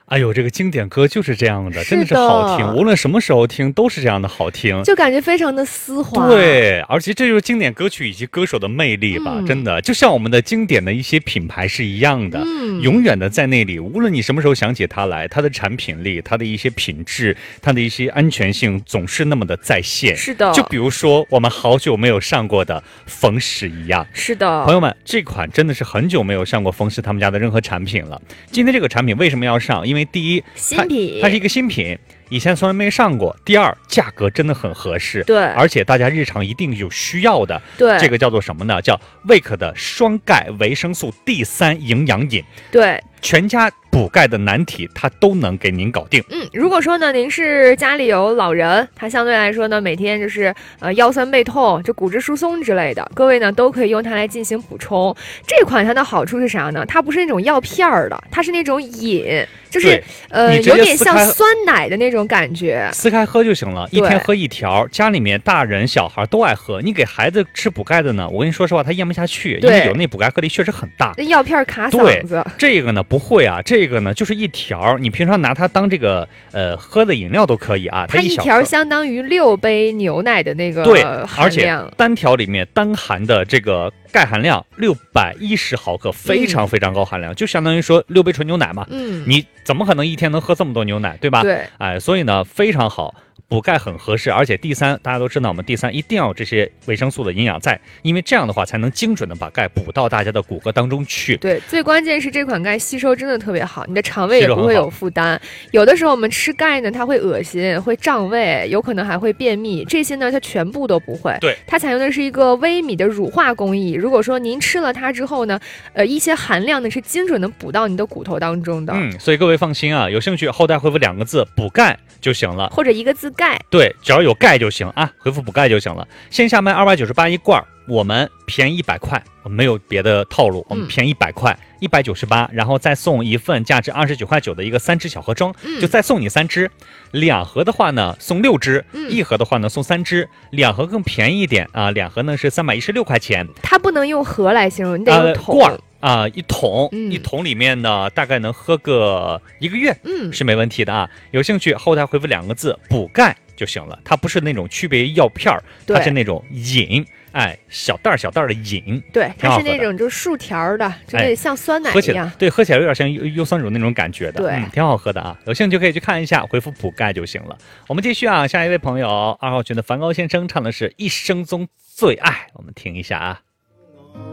哎呦，这个经典歌就是这样的， 是的真的是好听，无论什么时候听都是这样的好听。 就感觉非常的丝滑。 对，而且这就是经典歌曲以及歌手的魅力吧，真的就像我们的经典的一些品牌是一样的，永远的在那里，无论你什么时候想起它来，它的产品力，它的一些品质，它的一些安全性总是那么的在线。 是的， 就比如说我们好久没有上过的冯氏一样。 是的， 朋友们，这款真的是很久没有上过冯氏他们家的任何产品了。今天这个产品为什么要上？因为第一， 新品， 它是一个新品，以前从来没上过。第二，价格真的很合适， 对， 而且大家日常一定有需要的。 对， 这个叫做什么呢？叫胃可的双钙维生素 D3营养饮。 对， 全家补钙的难题，它都能给您搞定。 如果说呢，您是家里有老人，他相对来说呢，每天就是腰酸背痛、就骨质疏松之类的，各位呢都可以用它来进行补充。这款它的好处是啥呢？它不是那种药片儿的，它是那种饮，就是有点像酸奶的那种感觉， 撕开喝就行了，一天喝一条。家里面大人小孩都爱喝，你给孩子吃补钙的呢，我跟你说实话，他咽不下去，因为有内补钙颗粒确实很大， 那药片卡嗓子。 这个呢不会啊，这个呢就是一条，你平常拿它当这个喝的饮料都可以啊。 它一条相当于6杯牛奶的那个含量， 而且单条里面单含的这个钙含量610毫克，非常非常高含量，就相当于说6杯纯牛奶嘛。你怎么可能一天能喝这么多牛奶，对吧？ 对， 所以呢非常好。补钙很合适，而且D3大家都知道，我们D3一定要有这些维生素的营养在，因为这样的话才能精准的把钙补到大家的骨骼当中去。 对，最关键是这款钙吸收真的特别好，你的肠胃也不会有负担。有的时候我们吃钙呢，它会恶心，会胀胃，有可能还会便秘，这些呢它全部都不会。 对， 它采用的是一个微米的乳化工艺。如果说您吃了它之后呢，一些含量呢是精准的补到你的骨头当中的。 所以各位放心啊，有兴趣后台回复2个字补钙就行了， 或者1个字钙。 对，只要有钙就行啊，回复补钙就行了。线下卖298一罐，我们便宜100块，我们没有别的套路，我们便宜100块，198，然后再送一份价值29.9块的一个3支小盒装，就再送你3支，2盒的话呢送6支，1盒的话呢送3支，2盒更便宜一点啊，2盒呢是316块钱。 它不能用盒来形容，你得用桶。 罐一桶里面呢大概能喝个1个月，是没问题的啊。有兴趣后台回复2个字补钙就行了，它不是那种区别药片，它是那种饮，小袋小袋的饮， 对，它是那种就是竖条的，就得像酸奶一样， 对，喝起来有点像优酸乳那种感觉的， 对， 挺好喝的啊。有兴趣可以去看一下，回复补钙就行了。我们继续啊，下一位朋友2号群的梵高先生唱的是一生中最爱，我们听一下啊。